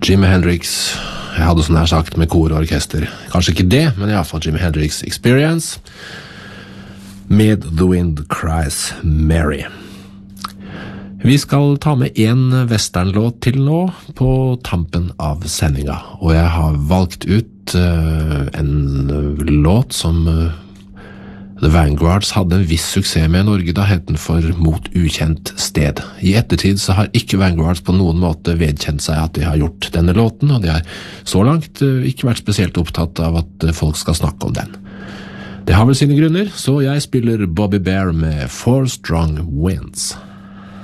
Jimi Hendrix, jeg hadde sånn her sagt med kor og orkester. Kanskje ikke det, men i hvert fall Jimi Hendrix Experience med The Wind Cries Mary. Vi skal ta med en westernlåt til nå på tampen av sendinga, og jeg har valgt ut en låt som The Vanguards hadde en viss suksess med i Norge. Da het den for Mot ukjent sted. I ettertid så har ikke Vanguards på noen måte vedkjent seg at de har gjort denne låten, og de har så langt ikke vært spesielt opptatt av at folk skal snakke om den. Det har vel sine grunner, så jeg spiller Bobby Bear med Four Strong Winds.